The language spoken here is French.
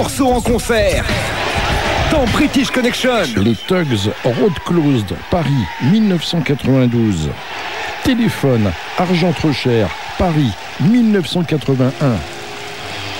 morceaux en concert dans British Connection. Les Tugs, Road Closed, Paris, 1992. Téléphone, Argent trop cher, Paris, 1981.